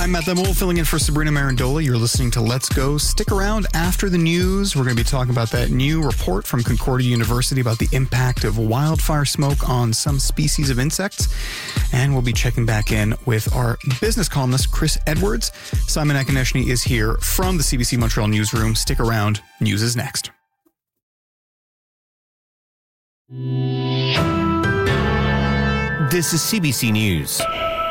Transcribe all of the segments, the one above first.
I'm Matt Lemole, filling in for Sabrina Marandola. You're listening to Let's Go. Stick around after the news. We're going to be talking about that new report from Concordia University about the impact of wildfire smoke on some species of insects. And we'll be checking back in with our business columnist, Chris Edwards. Simon Akonechny is here from the CBC Montreal newsroom. Stick around. News is next. This is CBC News.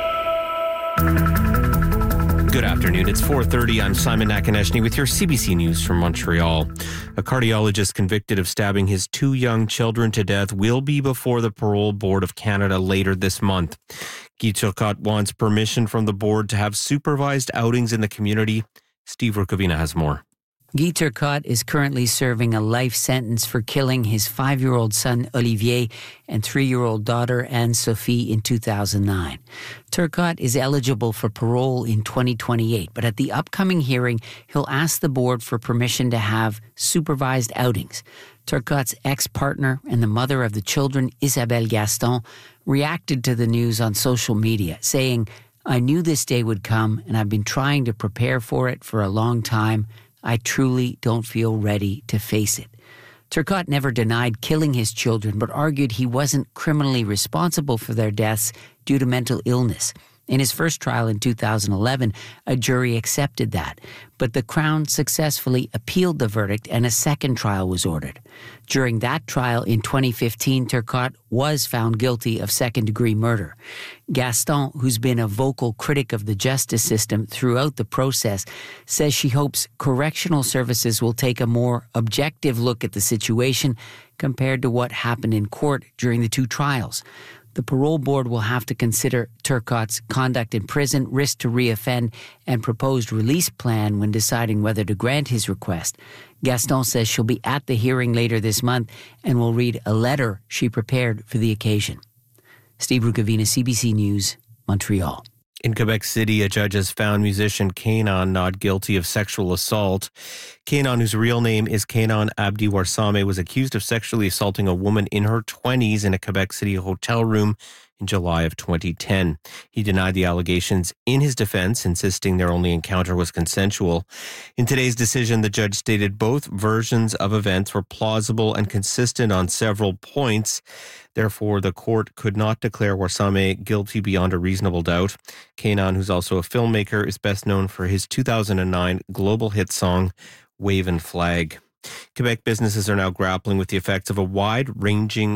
Good afternoon. It's 4:30. I'm Simon Akonechny with your CBC News from Montreal. A cardiologist convicted of stabbing his 2 young children to death will be before the Parole Board of Canada later this month. Guy Turcotte wants permission from the board to have supervised outings in the community. Steve Rukavina has more. Guy Turcotte is currently serving a life sentence for killing his 5-year-old son Olivier and 3-year-old daughter Anne-Sophie in 2009. Turcotte is eligible for parole in 2028, but at the upcoming hearing, he'll ask the board for permission to have supervised outings. Turcotte's ex-partner and the mother of the children, Isabelle Gaston, reacted to the news on social media, saying, "I knew this day would come, and I've been trying to prepare for it for a long time. I truly don't feel ready to face it." Turcotte never denied killing his children, but argued he wasn't criminally responsible for their deaths due to mental illness. In his first trial in 2011, a jury accepted that, but the Crown successfully appealed the verdict and a second trial was ordered. During that trial in 2015, Turcotte was found guilty of second-degree murder. Gaston, who's been a vocal critic of the justice system throughout the process, says she hopes correctional services will take a more objective look at the situation compared to what happened in court during the 2 trials. The parole board will have to consider Turcotte's conduct in prison, risk to reoffend, and proposed release plan when deciding whether to grant his request. Gaston says she'll be at the hearing later this month and will read a letter she prepared for the occasion. Steve Rukavina, CBC News, Montreal. In Quebec City, a judge has found musician Kainan not guilty of sexual assault. Kainan, whose real name is Kainan Abdi Warsame, was accused of sexually assaulting a woman in her 20s in a Quebec City hotel room in July of 2010. He denied the allegations in his defense, insisting their only encounter was consensual. In today's decision, the judge stated both versions of events were plausible and consistent on several points. Therefore, the court could not declare Warsame guilty beyond a reasonable doubt. Kainan, who's also a filmmaker, is best known for his 2009 global hit song, Wave and Flag. Quebec businesses are now grappling with the effects of wide-ranging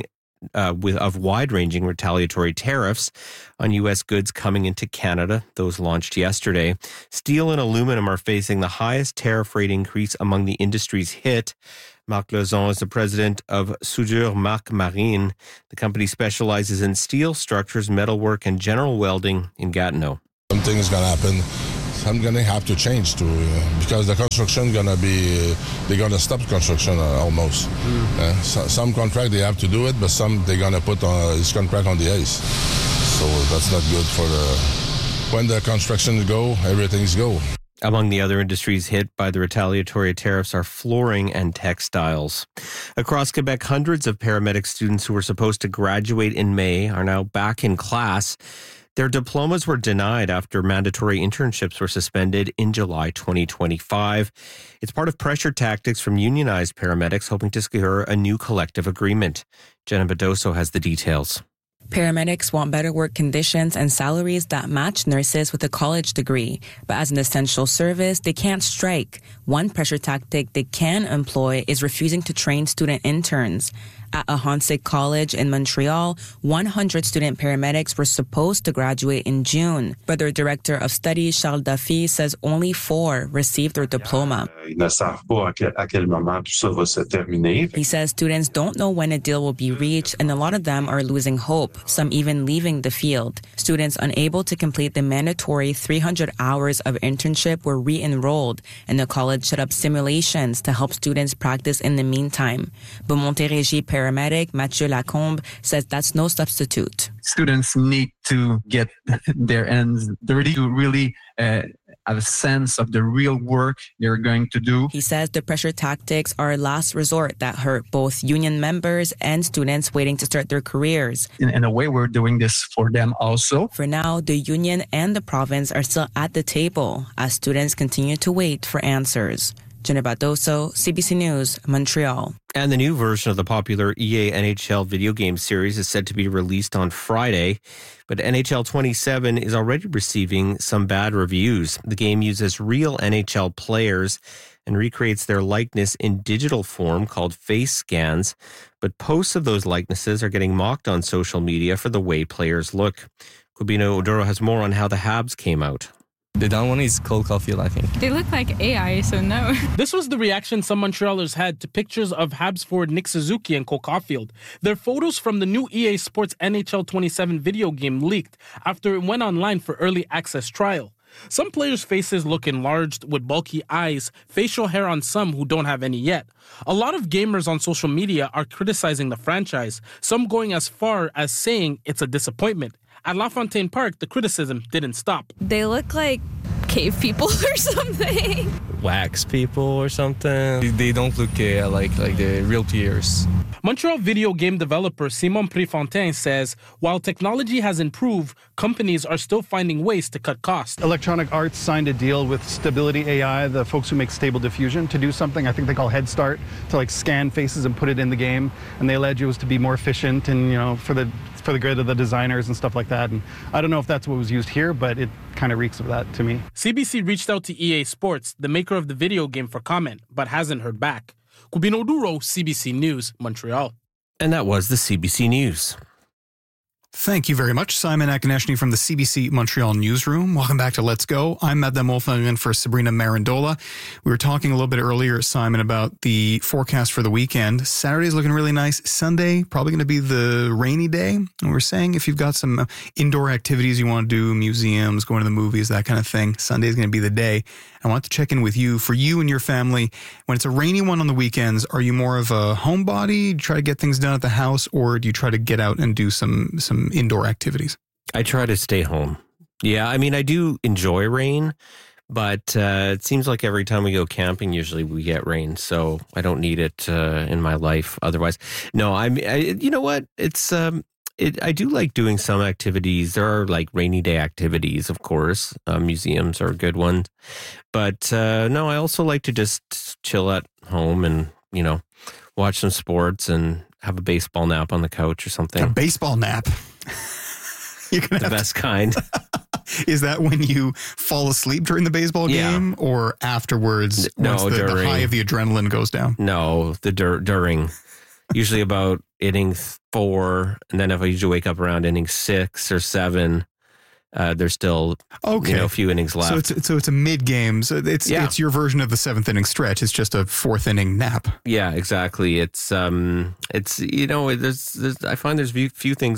retaliatory tariffs on U.S. goods coming into Canada. Those launched yesterday. Steel and aluminum are facing the highest tariff rate increase among the industries hit. Marc Lauzon is the president of Soudure Marc Marine. The company specializes in steel structures, metalwork, and general welding in Gatineau. Something is going to happen. I'm going to have to change to because the construction going to be they're going to stop construction almost. Some contract they have to do it, but some they're going to put this contract on the ice. So that's not good for when the construction go, everything's go. Among the other industries hit by the retaliatory tariffs are flooring and textiles. Across Quebec, hundreds of paramedic students who were supposed to graduate in May are now back in class. Their diplomas were denied after mandatory internships were suspended in July 2025. It's part of pressure tactics from unionized paramedics hoping to secure a new collective agreement. Jenna Bedoso has the details. Paramedics want better work conditions and salaries that match nurses with a college degree. But as an essential service, they can't strike. One pressure tactic they can employ is refusing to train student interns. At Ahuntsic College in Montreal, 100 student paramedics were supposed to graduate in June. But their director of studies, Charles Duffy, says only 4 received their diploma. He says students don't know when a deal will be reached, and a lot of them are losing hope, some even leaving the field. Students unable to complete the mandatory 300 hours of internship were re-enrolled, and the college set up simulations to help students practice in the meantime. But Montérégie paramedic Mathieu Lacombe says that's no substitute. Students need to get their ends dirty to really have a sense of the real work they're going to do. He says the pressure tactics are a last resort that hurt both union members and students waiting to start their careers. In a way, we're doing this for them also. For now, the union and the province are still at the table as students continue to wait for answers. Jenna Badoso, CBC News, Montreal. And the new version of the popular EA NHL video game series is set to be released on Friday, but NHL 27 is already receiving some bad reviews. The game uses real NHL players and recreates their likeness in digital form called face scans, but posts of those likenesses are getting mocked on social media for the way players look. Kubino Oduro has more on how the Habs came out. The down one is Cole Caulfield, I think. They look like AI, so no. This was the reaction some Montrealers had to pictures of Habs forward Nick Suzuki and Cole Caulfield. Their photos from the new EA Sports NHL 27 video game leaked after it went online for early access trial. Some players' faces look enlarged with bulky eyes, facial hair on some who don't have any yet. A lot of gamers on social media are criticizing the franchise, some going as far as saying it's a disappointment. At LaFontaine Park, the criticism didn't stop. They look like cave people or something. Wax people or something. They don't look like the real players. Montreal video game developer Simon Prefontaine says, while technology has improved, companies are still finding ways to cut costs. Electronic Arts signed a deal with Stability AI, the folks who make Stable Diffusion, to do something I think they call Head Start, to like scan faces and put it in the game. And they alleged it was to be more efficient and, you know, for the good of the designers and stuff like that. And I don't know if that's what was used here, but it kind of reeks of that to me. CBC reached out to EA Sports, the maker of the video game, for comment, but hasn't heard back. Kubino Oduro, CBC News, Montreal. And that was the CBC News. Thank you very much, Simon Akonechny from the CBC Montreal newsroom. Welcome back to Let's Go. I'm Matt Wolfgang for Sabrina Marandola. We were talking a little bit earlier, Simon, about the forecast for the weekend. Saturday's looking really nice. Sunday, probably going to be the rainy day. And we're saying if you've got some indoor activities you want to do, museums, going to the movies, that kind of thing, Sunday's going to be the day. I want to check in with you. For you and your family, when it's a rainy one on the weekends, are you more of a homebody? Do you try to get things done at the house, or do you try to get out and do some indoor activities? I try to stay home. Yeah, I mean, I do enjoy rain, but it seems like every time we go camping, usually we get rain, so I don't need it in my life otherwise. No, you know what? It's I do like doing some activities. There are like rainy day activities, of course. Museums are good ones. But no, I also like to just chill at home and, you know, watch some sports and have a baseball nap on the couch or something. A baseball nap? The best kind. Is that when you fall asleep during the baseball game or afterwards once the high of the adrenaline goes down? No, during. Usually about inning 4, and then if I usually wake up around inning 6 or 7, there's still a few innings left. So it's a mid-game. So it's your version of the 7th inning stretch. It's just a 4th inning nap. Yeah, exactly. It's you know, there's I find there's few things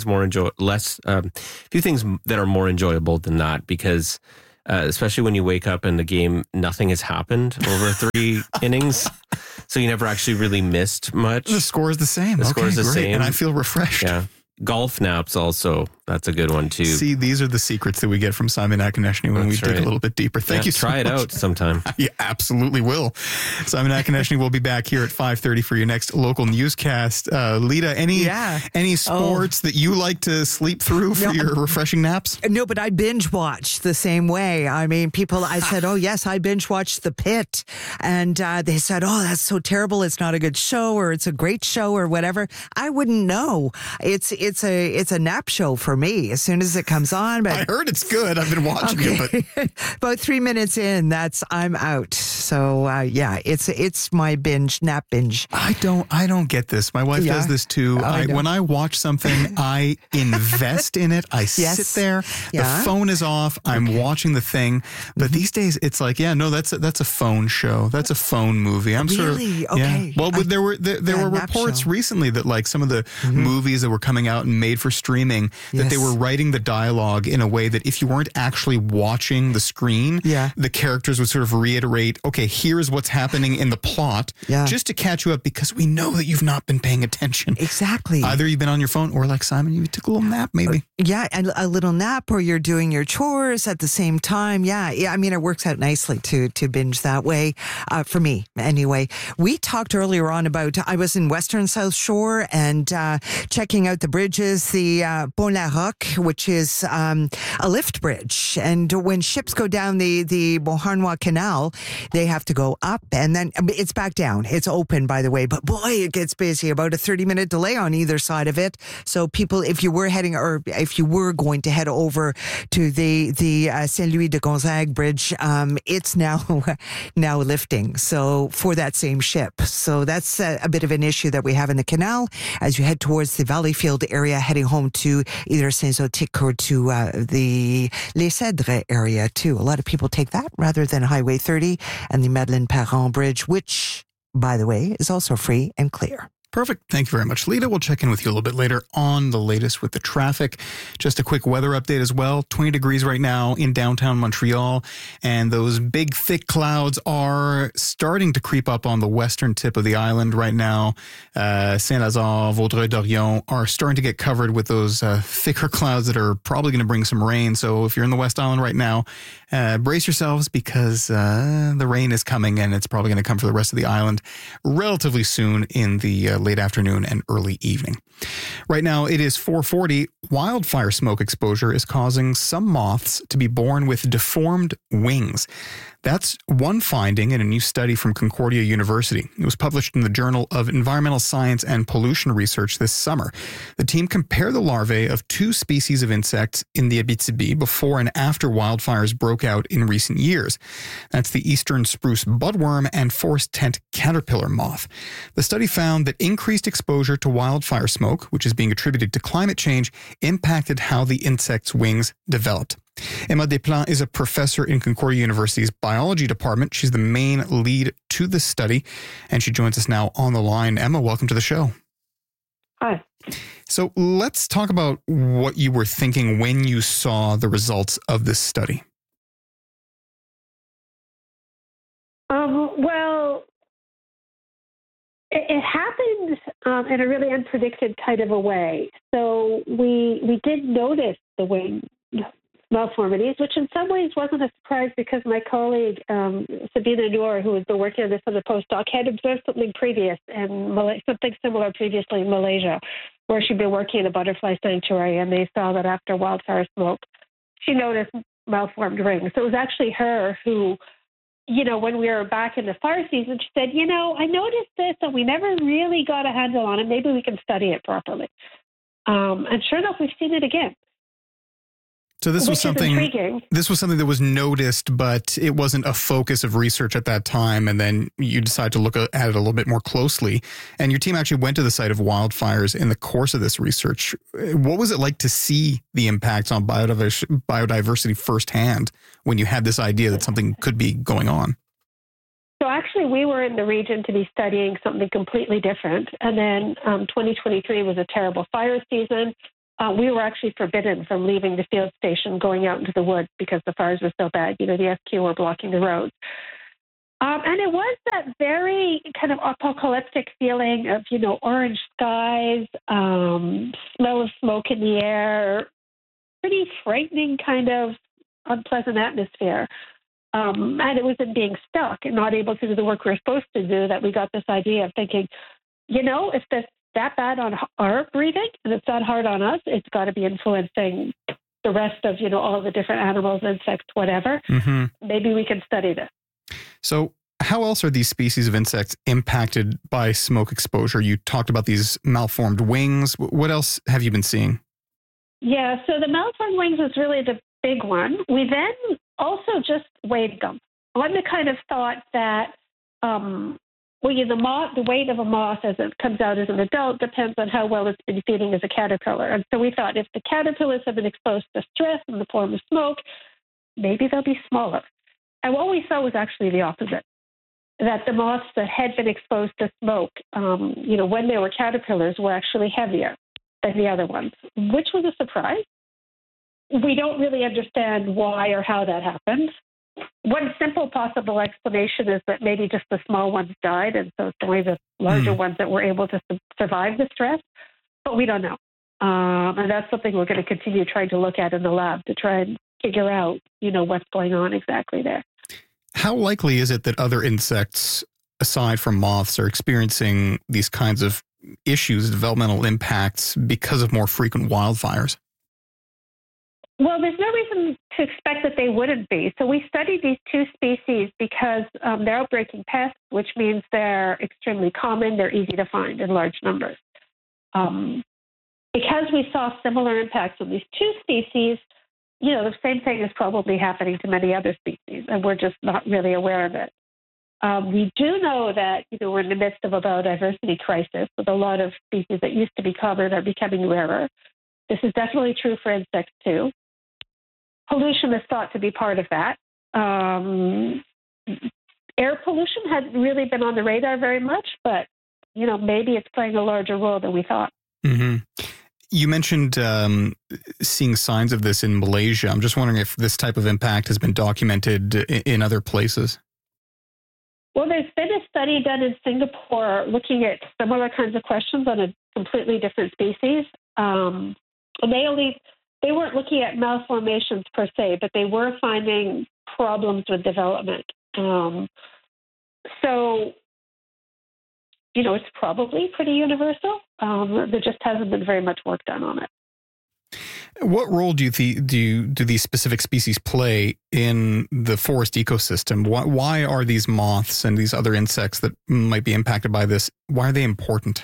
few things that are more enjoyable than that, because especially when you wake up and the game, nothing has happened over 3 innings. So you never actually really missed much. The score is the same. The score is the same. And I feel refreshed. Yeah. Golf naps also, that's a good one too. See, these are the secrets that we get from Simon Akonechny when we dig a little bit deeper. Thank you so much. Try it out sometime. Yeah, absolutely will. Simon Akonechny will be back here at 5:30 for your next local newscast. Lita, any sports that you like to sleep through for your refreshing naps? No, but I binge watch the same way. I mean, I said, oh yes, I binge watched The Pit. And they said, oh, that's so terrible. It's not a good show, or it's a great show, or whatever. I wouldn't know. It's a nap show for me as soon as it comes on. But I heard it's good. I've been watching it, but about 3 minutes in, I'm out. So it's my nap binge. I don't get this. My wife does this too. When I watch something, I invest in it. I sit there. The phone is off. I'm watching the thing. But these days, it's like, that's a phone show. That's a phone movie. I'm really? sure. Okay. Yeah. Well, there were reports recently that like some of the movies that were coming out and made for streaming, that that they were writing the dialogue in a way that if you weren't actually watching the screen, the characters would sort of reiterate, okay, here's what's happening in the plot, just to catch you up, because we know that you've not been paying attention. Exactly. Either you've been on your phone, or like Simon, you took a little nap maybe. Yeah, and a little nap, or you're doing your chores at the same time. Yeah, I mean, it works out nicely to binge that way, for me anyway. We talked earlier on about, I was in Western South Shore and checking out the bridges, the Pont La Roque, which is a lift bridge. And when ships go down the Beauharnois Canal, they have to go up, and then it's back down. It's open, by the way, but boy, it gets busy. About a 30-minute delay on either side of it. So people, if you were going to head over to the Saint-Louis de Gonzague bridge, it's now lifting. So for that same ship. So that's a bit of an issue that we have in the canal as you head towards the Valleyfield area, heading home to either Saint-Zotique or to the Les Cèdres area too. A lot of people take that rather than Highway 30 and the Madeleine-Parent Bridge, which, by the way, is also free and clear. Perfect. Thank you very much, Lita. We'll check in with you a little bit later on the latest with the traffic. Just a quick weather update as well. 20 degrees right now in downtown Montreal, and those big, thick clouds are starting to creep up on the western tip of the island right now. Saint-Lazare, Vaudreuil-Dorion are starting to get covered with those thicker clouds that are probably going to bring some rain. So if you're in the West Island right now, brace yourselves, because the rain is coming, and it's probably going to come for the rest of the island relatively soon in the late afternoon and early evening. Right now, it is 4:40. Wildfire smoke exposure is causing some moths to be born with deformed wings. That's one finding in a new study from Concordia University. It was published in the Journal of Environmental Science and Pollution Research this summer. The team compared the larvae of two species of insects in the Abitibi before and after wildfires broke out in recent years. That's the eastern spruce budworm and forest tent caterpillar moth. The study found that increased exposure to wildfire smoke, which is being attributed to climate change, impacted how the insect's wings developed. Emma Desplan is a professor in Concordia University's biology department. She's the main lead to this study, and she joins us now on the line. Emma, welcome to the show. Hi. So let's talk about what you were thinking when you saw the results of this study. Well, it happened in a really unpredicted kind of a way. So we did notice the wing malformities, which in some ways wasn't a surprise, because my colleague, Sabina Noor, who has been working on this on the postdoc, had observed something similar previously in Malaysia, where she'd been working in a butterfly sanctuary, and they saw that after wildfire smoke, she noticed malformed rings. So it was actually her who, when we were back in the fire season, she said, I noticed this and we never really got a handle on it. Maybe we can study it properly. And sure enough, we've seen it again. So this was something that was noticed, but it wasn't a focus of research at that time. And then you decided to look at it a little bit more closely. And your team actually went to the site of wildfires in the course of this research. What was it like to see the impacts on biodiversity firsthand when you had this idea that something could be going on? So actually, we were in the region to be studying something completely different. And then 2023 was a terrible fire season. We were actually forbidden from leaving the field station, going out into the woods, because the fires were so bad. The SQ were blocking the roads. And it was that very kind of apocalyptic feeling of, orange skies, smell of smoke in the air, pretty frightening kind of unpleasant atmosphere. And it was in being stuck and not able to do the work we were supposed to do that we got this idea of thinking, if this that bad on our breathing and it's that hard on us, it's got to be influencing the rest of, all the different animals, insects, whatever. Mm-hmm. Maybe we can study this. So how else are these species of insects impacted by smoke exposure? You talked about these malformed wings. What else have you been seeing? Yeah, so the malformed wings is really the big one. We then also just weighed them. One kind of thought that the weight of a moth as it comes out as an adult depends on how well it's been feeding as a caterpillar. And so we thought if the caterpillars have been exposed to stress in the form of smoke, maybe they'll be smaller. And what we saw was actually the opposite, that the moths that had been exposed to smoke, when they were caterpillars, were actually heavier than the other ones, which was a surprise. we don't really understand why or how that happened. One simple possible explanation is that maybe just the small ones died, and so it's only the larger ones that were able to survive the stress, but we don't know. And that's something we're going to continue trying to look at in the lab to try and figure out, what's going on exactly there. How likely is it that other insects, aside from moths, are experiencing these kinds of issues, developmental impacts, because of more frequent wildfires? Well, there's no reason to expect that they wouldn't be. So we studied these two species because they're outbreaking pests, which means they're extremely common. They're easy to find in large numbers. Because we saw similar impacts on these two species, the same thing is probably happening to many other species, and we're just not really aware of it. We do know that we're in the midst of a biodiversity crisis, with a lot of species that used to be common are becoming rarer. This is definitely true for insects too. Pollution is thought to be part of that. Air pollution hadn't really been on the radar very much, but maybe it's playing a larger role than we thought. Mm-hmm. You mentioned seeing signs of this in Malaysia. I'm just wondering if this type of impact has been documented in other places. Well, there's been a study done in Singapore looking at similar kinds of questions on a completely different species. And they weren't looking at malformations per se, but they were finding problems with development. So, it's probably pretty universal. There just hasn't been very much work done on it. What role do these specific species play in the forest ecosystem? Why are these moths and these other insects that might be impacted by this, why are they important?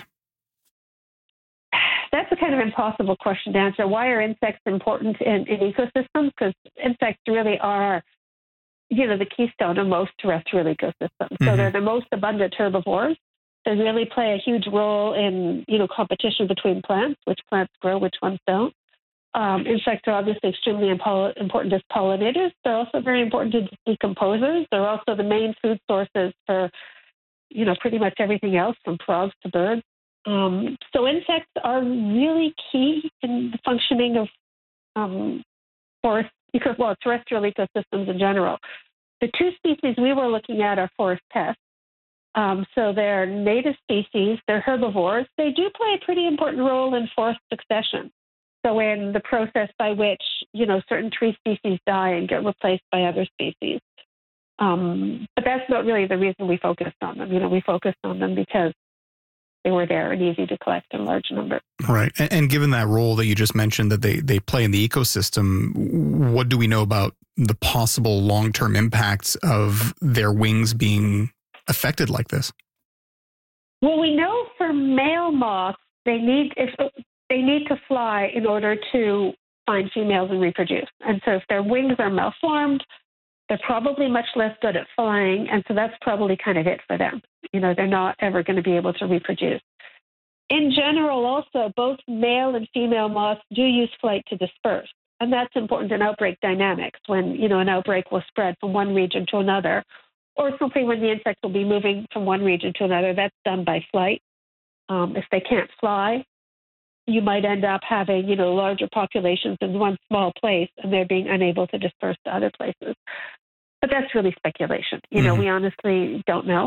That's a kind of impossible question to answer. Why are insects important in ecosystems? Because insects really are, the keystone of most terrestrial ecosystems. Mm-hmm. So they're the most abundant herbivores. They really play a huge role in, competition between plants, which plants grow, which ones don't. Insects are obviously extremely important as pollinators. They're also very important as decomposers. They're also the main food sources for, pretty much everything else, from frogs to birds. So insects are really key in the functioning of forest, terrestrial ecosystems in general. The two species we were looking at are forest pests. So they're native species, they're herbivores. They do play a pretty important role in forest succession. So in the process by which, certain tree species die and get replaced by other species. But that's not really the reason we focused on them. We focused on them because they were there and easy to collect in large numbers. Right. And given that role that you just mentioned that they play in the ecosystem, what do we know about the possible long-term impacts of their wings being affected like this? Well, we know for male moths, they need to fly in order to find females and reproduce. And so if their wings are malformed, they're probably much less good at flying, and so that's probably kind of it for them. They're not ever going to be able to reproduce. In general, also, both male and female moths do use flight to disperse, and that's important in outbreak dynamics when, an outbreak will spread from one region to another, or simply when the insect will be moving from one region to another. That's done by flight. If they can't fly, you might end up having, larger populations in one small place, and they're being unable to disperse to other places. But that's really speculation. We honestly don't know.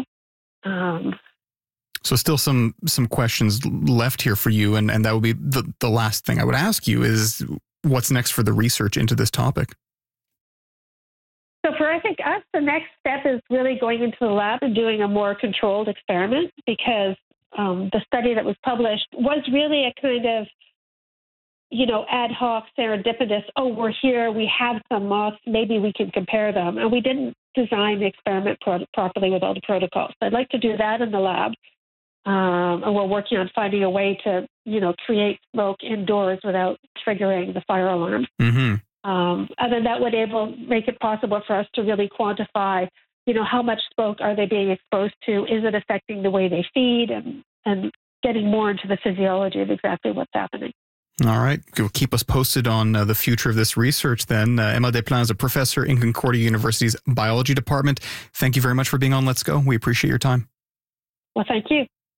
So still some questions left here for you, and that would be the last thing I would ask you is what's next for the research into this topic? So for, I think, us, the next step is really going into the lab and doing a more controlled experiment, because the study that was published was really a kind of, ad hoc, serendipitous, we're here, we have some moths, maybe we can compare them. And we didn't design the experiment properly with all the protocols. I'd like to do that in the lab. And we're working on finding a way to, create smoke indoors without triggering the fire alarm. Mm-hmm. And then that would make it possible for us to really quantify, how much smoke are they being exposed to? Is it affecting the way they feed? And getting more into the physiology of exactly what's happening. All right. You'll keep us posted on the future of this research then. Emma Desplaines is a professor in Concordia University's biology department. Thank you very much for being on Let's Go. We appreciate your time. Well, thank you.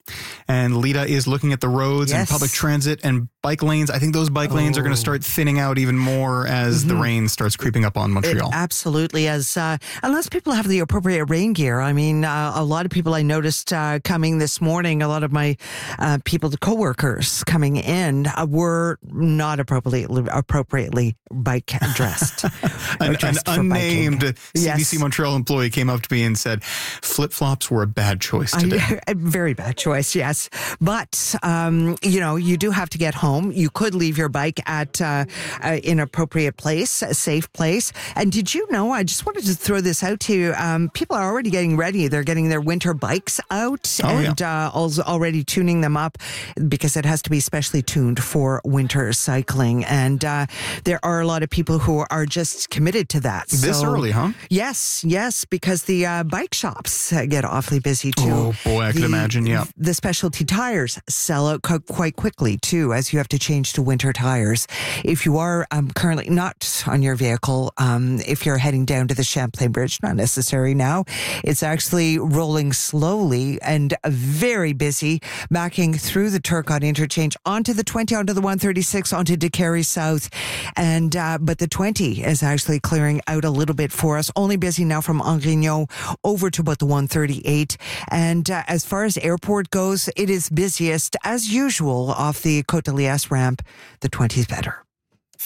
And Lita is looking at the roads and public transit and bike lanes. I think those bike lanes are going to start thinning out even more as the rain starts creeping up on Montreal. Absolutely. Unless people have the appropriate rain gear. I mean, a lot of people I noticed coming this morning, a lot of my the coworkers coming in were not appropriately bike dressed. An unnamed CBC Montreal employee came up to me and said, flip-flops were a bad choice today. A very bad choice, yes. But, you do have to get home. You could leave your bike at an appropriate place, a safe place. And did you know, I just wanted to throw this out to you, people are already getting ready. They're getting their winter bikes out also already tuning them up because it has to be specially tuned for winter cycling. And there are a lot of people who are just committed to that. This early, huh? Yes, because the bike shops get awfully busy too. Oh boy, I can imagine, yeah. The specialty tires sell out quite quickly too, as you have to change to winter tires. If you are currently not on your vehicle, if you're heading down to the Champlain Bridge, not necessary now. It's actually rolling slowly and very busy, backing through the Turcotte interchange onto the 20, onto the 136, onto DeCarry South. And but the 20 is actually clearing out a little bit for us. Only busy now from Angrignon over to about the 138. And as far as airport goes, it is busiest as usual off the Côte de Liesse ramp. The 20 is better.